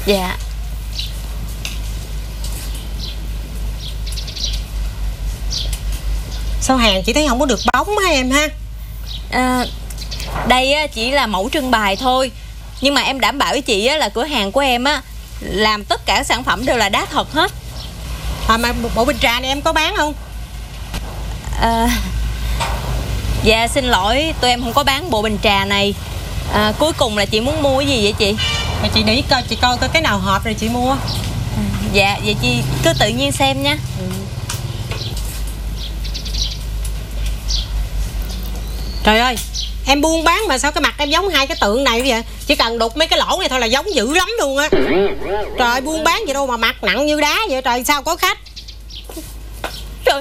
Dạ. Sao hàng chị thấy không có được bóng hả em ha? Đây chỉ là mẫu trưng bày thôi, nhưng mà em đảm bảo với chị là cửa hàng của em làm tất cả sản phẩm đều là đá thật hết. Mà bộ bình trà này em có bán không? Dạ xin lỗi, tụi em không có bán bộ bình trà này. Cuối cùng là chị muốn mua cái gì vậy chị? Mà chị để coi, chị coi cái nào hợp rồi chị mua. Dạ, vậy chị cứ tự nhiên xem nha. Trời ơi, em buôn bán mà sao cái mặt em giống hai cái tượng này vậy? Chỉ cần đục mấy cái lỗ này thôi là giống dữ lắm luôn á. Trời ơi, buôn bán gì đâu mà mặt nặng như đá vậy trời, sao có khách? Trời.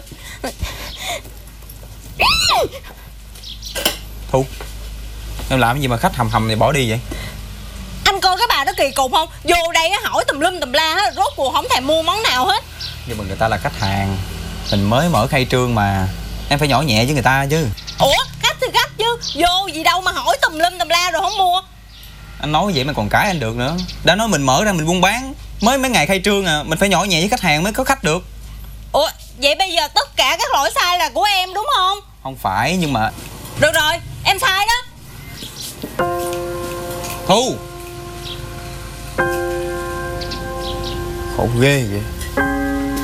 Thu, em làm cái gì mà khách hầm hầm này bỏ đi vậy? Anh coi cái bà đó kỳ cục không? Vô đây hỏi tùm lum tùm la hết, rốt cuộc không thèm mua món nào hết. Nhưng mà người ta là khách hàng, mình mới mở khai trương mà, em phải nhỏ nhẹ với người ta chứ. Ủa, khách thì khách chứ, vô gì đâu mà hỏi tùm lum tùm la rồi không mua. Anh nói vậy mà còn cãi anh được nữa. Đã nói mình mở ra mình buôn bán, mới mấy ngày khai trương à, mình phải nhỏ nhẹ với khách hàng mới có khách được. Ủa, vậy bây giờ tất cả các lỗi sai là của em đúng không? Không phải, nhưng mà... Được rồi, em sai đó. Thu, khổ ghê vậy.